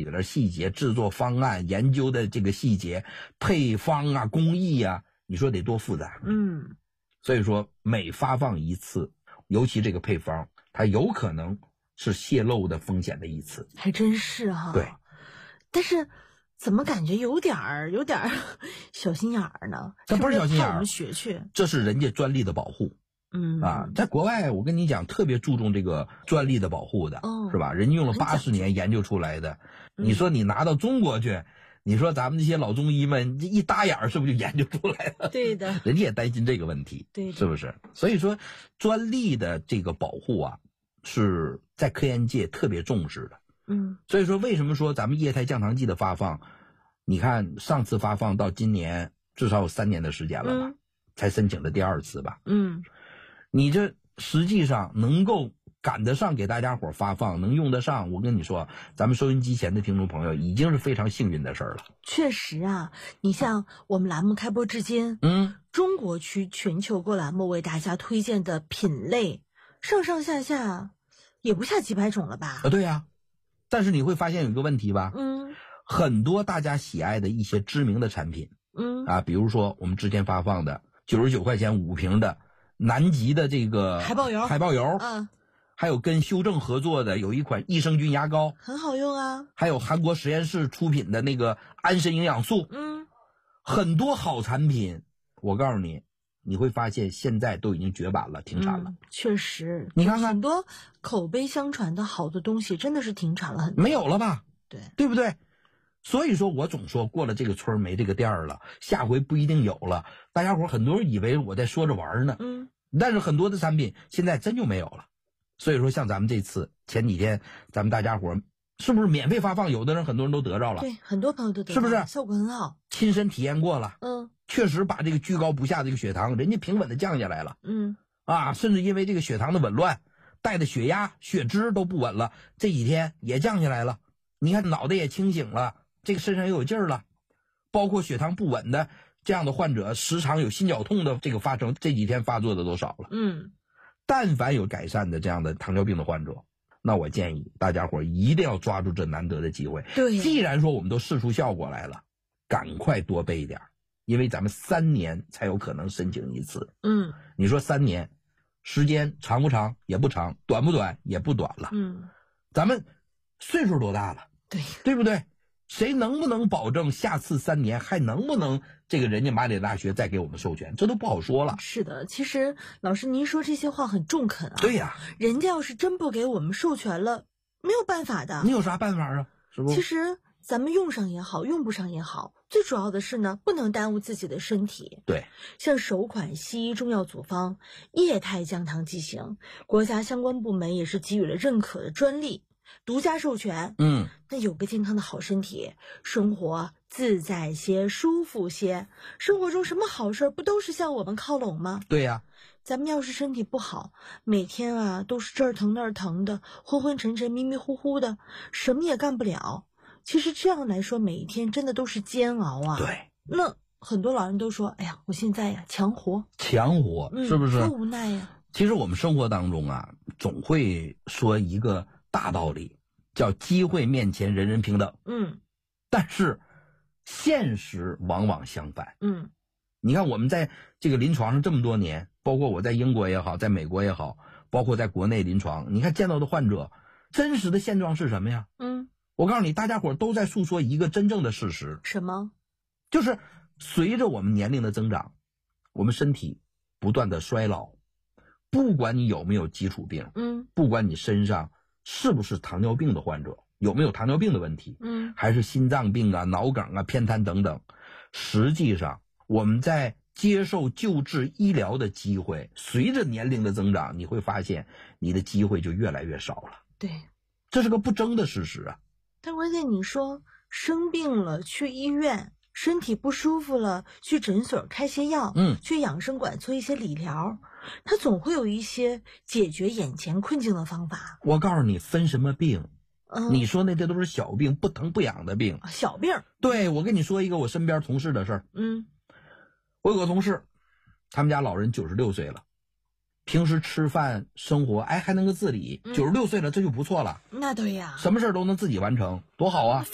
里边细节、制作方案、研究的这个细节、配方啊、工艺啊，你说得多复杂。所以说每发放一次，尤其这个配方，它有可能是泄露的风险的一次。 还真是哈。 对。 但是怎么感觉有点小心眼儿呢？ 这不是小心眼儿， 我们学去， 这是人家专利的保护。在国外我跟你讲特别注重这个专利的保护的，是吧？人家用了80年研究出来的，你说你拿到中国去，你说咱们这些老中医们一搭眼是不是就研究出来了？ 对的， 人家也担心这个问题， 对， 是不是？所以说专利的这个保护啊，是在科研界特别重视的。所以说为什么说咱们液态降糖剂的发放，你看上次发放到今年至少有3年的时间了吧，才申请的第2次吧。你这实际上能够赶得上给大家伙发放，能用得上，我跟你说，咱们收音机前的听众朋友已经是非常幸运的事儿了。 确实啊，你像我们栏目开播至今，中国区全球购栏目为大家推荐的品类上上下下也不下几百种了吧？ 对呀，但是你会发现有一个问题吧？很多大家喜爱的一些知名的产品，比如说我们之前发放的99块钱5瓶的南极的这个海豹油，还有跟修正合作的有一款益生菌牙膏， 很好用啊， 还有韩国实验室出品的那个安神营养素，很多好产品，我告诉你，你会发现现在都已经绝版了，停产了。 确实， 你看看很多口碑相传的好的东西真的是停产了很多， 没有了吧？对不对？所以说我总说过了这个村没这个店了，下回不一定有了。大家伙很多人以为我在说着玩呢，但是很多的产品现在真就没有了。所以说像咱们这次前几天咱们大家伙是不是免费发放，有的人很多人都得着了， 对，很多朋友都得着了，是不是效果很好， 亲身体验过了，确实把这个居高不下的这个血糖人家平稳的降下来了，甚至因为这个血糖的紊乱带的血压血脂都不稳了，这几天也降下来了，你看脑袋也清醒了，这个身上也有劲儿了，包括血糖不稳的这样的患者时常有心绞痛的这个发生，这几天发作的都少了。但凡有改善的这样的糖尿病的患者，那我建议大家伙一定要抓住这难得的机会。 对， 既然说我们都试出效果来了，赶快多备一点，因为咱们3年才有可能申请一次。你说3年时间长不长？也不长，短不短？也不短了。咱们岁数多大了？对不对？谁能不能保证下次3年还能不能这个人家马里大学再给我们授权，这都不好说了。 是的，其实老师您说这些话很中肯啊。 对呀， 人家要是真不给我们授权了，没有办法的。 你有啥办法啊？是不？ 其实咱们用上也好，用不上也好，最主要的是呢，不能耽误自己的身体。 对， 像首款西医中药组方液态降糖剂型，国家相关部门也是给予了认可的专利。独家授权，那有个健康的好身体，生活自在些，舒服些。生活中什么好事不都是向我们靠拢吗？ 对呀， 咱们要是身体不好，每天啊都是这儿疼那儿疼的，昏昏沉沉迷迷糊糊的，什么也干不了。其实这样来说，每一天真的都是煎熬啊。 对， 那很多老人都说，哎呀，我现在呀强活， 是不是？ 多无奈呀。 其实我们生活当中啊，总会说一个大道理，叫机会面前人人平等。但是现实往往相反。你看我们在这个临床上这么多年，包括我在英国也好，在美国也好，包括在国内临床，你看见到的患者真实的现状是什么呀？我告诉你，大家伙都在诉说一个真正的事实。 什么？ 就是随着我们年龄的增长，我们身体不断的衰老，不管你有没有基础病，不管你身上是不是糖尿病的患者，有没有糖尿病的问题，还是心脏病啊、脑梗啊、偏瘫等等，实际上我们在接受救治医疗的机会，随着年龄的增长，你会发现你的机会就越来越少了。 对， 这是个不争的事实啊。 但关键你说生病了去医院，身体不舒服了去诊所开些药，去养生馆做一些理疗，它总会有一些解决眼前困境的方法。 我告诉你，分什么病？你说这都是小病，不疼不痒的病。 小病。 对，我跟你说一个我身边同事的事儿。我有个同事，他们家老人96岁了，平时吃饭生活还能够自理，96岁了这就不错了。 那对呀， 什么事都能自己完成，多好啊。